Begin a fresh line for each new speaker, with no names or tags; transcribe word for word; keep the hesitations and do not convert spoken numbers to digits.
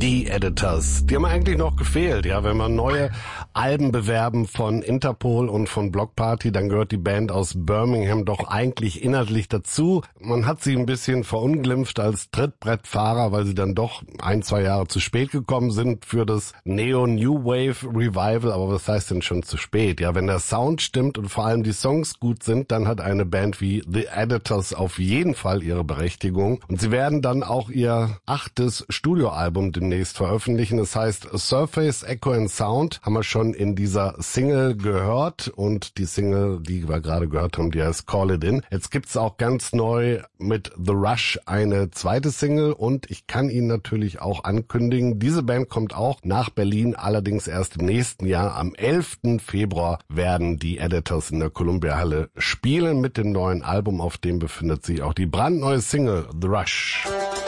The Editors. Die haben eigentlich noch gefehlt, ja. Wenn man neue Alben bewerben von Interpol und von Bloc Party, dann gehört die Band aus Birmingham doch eigentlich inhaltlich dazu. Man hat sie ein bisschen verunglimpft als Trittbrettfahrer, weil sie dann doch ein, zwei Jahre zu spät gekommen sind für das Neo-New Wave Revival. Aber was heißt denn schon zu spät? Ja, wenn der Sound stimmt und vor allem die Songs gut sind, dann hat eine Band wie The Editors auf jeden Fall ihre Berechtigung. Und sie werden dann auch ihr achtes Studioalbum demnächst veröffentlichen. Das heißt Surface, Echo and Sound haben wir schon in dieser Single gehört. Und die Single, die wir gerade gehört haben, die heißt Call It In. Jetzt gibt's auch ganz neu mit The Rush eine zweite Single. Und ich kann Ihnen natürlich auch ankündigen, diese Band kommt auch nach Berlin, allerdings erst im nächsten Jahr. Am elften Februar werden die Editors in der Columbia Halle spielen mit dem neuen Album, auf dem befindet sich auch die brandneue Single The Rush.